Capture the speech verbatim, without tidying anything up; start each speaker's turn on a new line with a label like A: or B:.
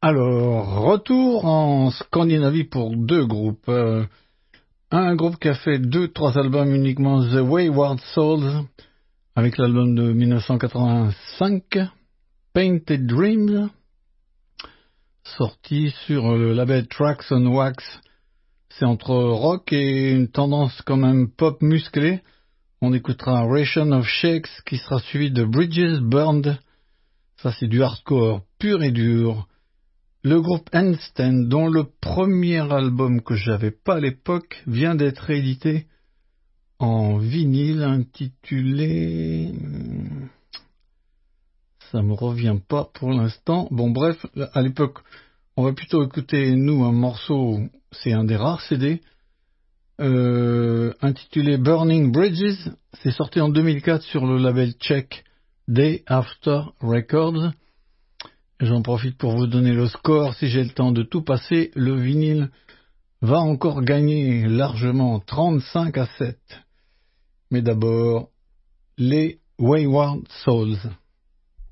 A: Alors, retour en Scandinavie pour deux groupes. Euh, un groupe qui a fait deux, trois albums uniquement, The Wayward Souls, avec l'album de mille neuf cent quatre-vingt-cinq, Painted Dreams, sorti sur le label Tracks on Wax. C'est entre rock et une tendance quand même pop musclée. On écoutera Ration of Shakes qui sera suivi de Bridges Burned. Ça c'est du hardcore pur et dur. Le groupe Handstand, dont le premier album que j'avais pas à l'époque vient d'être réédité en vinyle intitulé... Ça me revient pas pour l'instant. Bon bref, à l'époque, on va plutôt écouter nous un morceau, c'est un des rares C D, euh, intitulé Burning Bridges. C'est sorti en deux mille quatre sur le label tchèque Day After Records. J'en profite pour vous donner le score. Si j'ai le temps de tout passer, le vinyle va encore gagner largement trente-cinq à sept. Mais d'abord, les Wayward Souls.